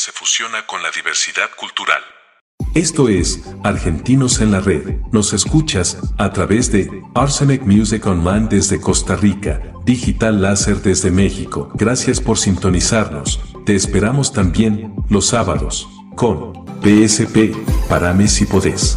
se fusiona con la diversidad cultural. Esto es Argentinos en la Red. Nos escuchas a través de Arsenic Music Online desde Costa Rica, Digital Láser desde México. Gracias por sintonizarnos. Te esperamos también los sábados con PSP. Parame si podés.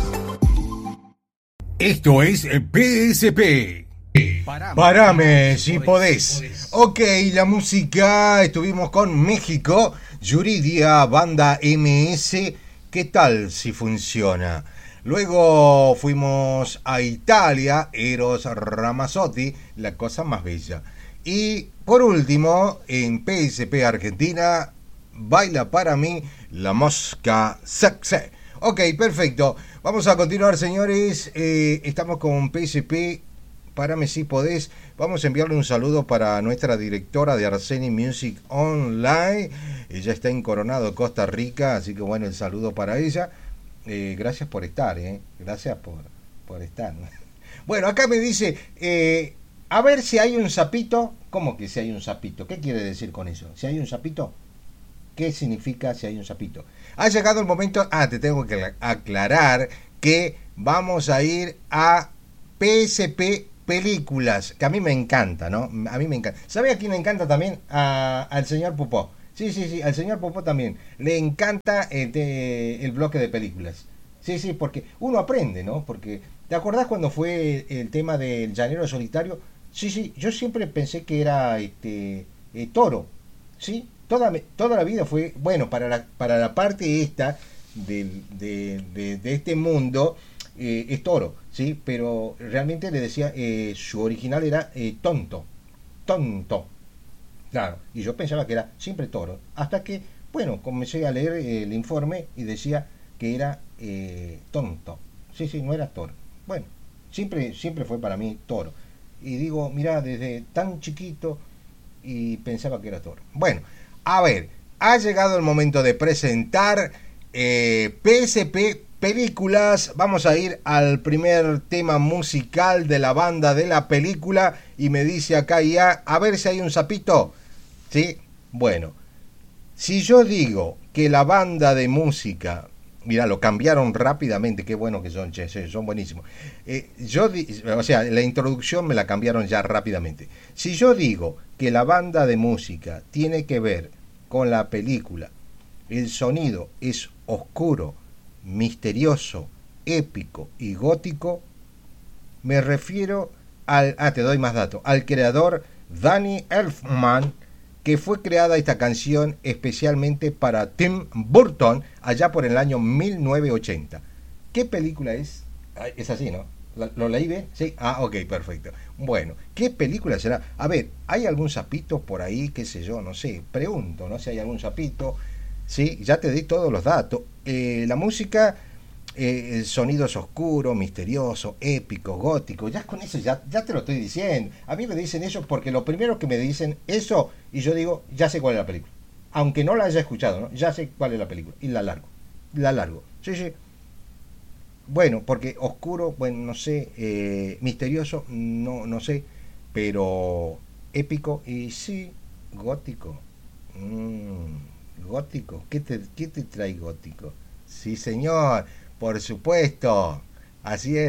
Esto es PSP. Parame si podés. Ok, la música. Estuvimos con México, Yuridia, banda MS. ¿Qué tal si funciona? Luego fuimos a Italia, Eros Ramazzotti, la cosa más bella. Y por último, en PSP Argentina, Baila para mí la mosca sexy. Ok, perfecto. Vamos a continuar, señores. Estamos con PSP. Parame si podés. Vamos a enviarle un saludo para nuestra directora de Arsenic Music Online. Ella está en Coronado, Costa Rica, así que bueno, el saludo para ella. Gracias por estar, gracias por estar. Bueno, acá me dice, a ver si hay un sapito. ¿Cómo que si hay un sapito? ¿Qué quiere decir con eso? ¿Si hay un sapito? ¿Qué significa si hay un sapito? Ha llegado el momento. Te tengo que aclarar que vamos a ir a PSP Películas, que a mí me encanta, ¿no? A mí me encanta. ¿Sabe a quién le encanta también? Al señor Popó. Sí, al señor Popó también. Le encanta el bloque de películas. Sí, porque uno aprende, ¿no? Porque, ¿te acordás cuando fue el tema del Llanero Solitario? Sí, yo siempre pensé que era Toro, ¿sí? Toda la vida fue, bueno, para la parte esta de este mundo, es Toro, ¿sí? Pero realmente le decía, su original era tonto. Claro, y yo pensaba que era siempre Toro, hasta que, bueno, comencé a leer el informe y decía que era tonto. Sí, no era Toro. Bueno, siempre fue para mí Toro. Y digo, mirá, desde tan chiquito y pensaba que era Toro. Bueno, a ver, ha llegado el momento de presentar PSP Películas. Vamos a ir al primer tema musical de la banda de la película. Y me dice acá ya, a ver si hay un sapito. ¿Sí? Bueno, si yo digo que la banda de música, mira, lo cambiaron rápidamente, qué bueno que son, son buenísimos. La introducción me la cambiaron ya rápidamente. Si yo digo que la banda de música tiene que ver con la película, el sonido es oscuro, misterioso, épico y gótico, me refiero te doy más datos, al creador Danny Elfman, que fue creada esta canción especialmente para Tim Burton allá por el año 1980. ¿Qué película es? Es así, ¿no? ¿Lo leí bien? Sí. Ok, perfecto. Bueno, ¿qué película será? A ver, ¿hay algún sapito por ahí? ¿Qué sé yo? No sé. Pregunto, ¿no? Si hay algún sapito. Sí, ya te di todos los datos. La música, el sonido es oscuro, misterioso, épico, gótico. Ya con eso ya te lo estoy diciendo. A mí me dicen eso porque lo primero que me dicen eso, y yo digo, ya sé cuál es la película. Aunque no la haya escuchado, ¿no? Ya sé cuál es la película. Y la largo. Sí. Bueno, porque oscuro, bueno, no sé. Misterioso, no sé. Pero épico y sí, gótico. Gótico. ¿Qué te trae gótico? Sí, señor, por supuesto. Así es.